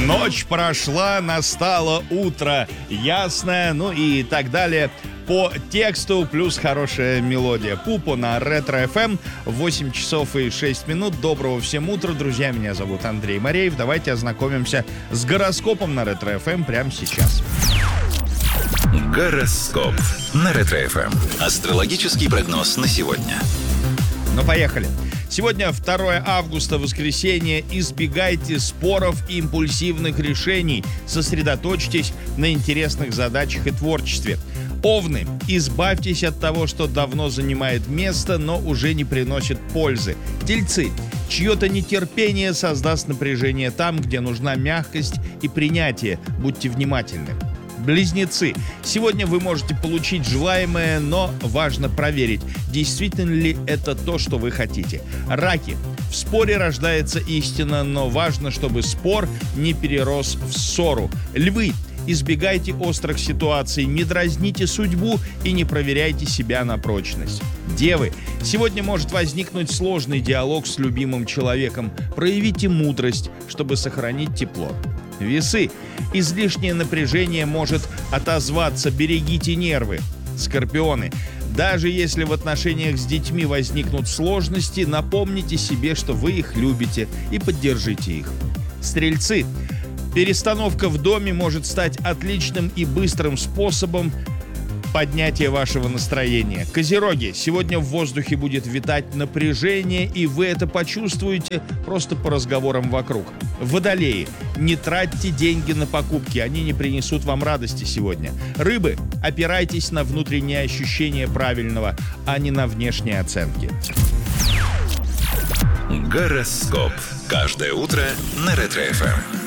Ночь прошла, настало утро ясное, ну и так далее. По тексту плюс хорошая мелодия. Пупо на Ретро FM. 8 часов и 6 минут. Доброго всем утра, друзья. Меня зовут Андрей Мореев. Давайте ознакомимся с гороскопом на Ретро FM прямо сейчас. Гороскоп на Ретро FM. Астрологический прогноз на сегодня. Ну, поехали. Сегодня 2 августа, воскресенье. Избегайте споров и импульсивных решений. Сосредоточьтесь на интересных задачах и творчестве. Овны, избавьтесь от того, что давно занимает место, но уже не приносит пользы. Тельцы, чье-то нетерпение создаст напряжение там, где нужна мягкость и принятие. Будьте внимательны. Близнецы, сегодня вы можете получить желаемое, но важно проверить, действительно ли это то, что вы хотите. Раки, в споре рождается истина, но важно, чтобы спор не перерос в ссору. Львы, избегайте острых ситуаций, не дразните судьбу и не проверяйте себя на прочность. Девы, сегодня может возникнуть сложный диалог с любимым человеком. Проявите мудрость, чтобы сохранить тепло. Весы, излишнее напряжение может отозваться, берегите нервы. Скорпионы, даже если в отношениях с детьми возникнут сложности, напомните себе, что вы их любите, и поддержите их. Стрельцы, перестановка в доме может стать отличным и быстрым способом поднятия вашего настроения. Козероги, сегодня в воздухе будет витать напряжение, и вы это почувствуете просто по разговорам вокруг. Водолеи, не тратьте деньги на покупки, они не принесут вам радости сегодня. Рыбы, опирайтесь на внутреннее ощущение правильного, а не на внешние оценки. Гороскоп. Каждое утро на Ретро FM.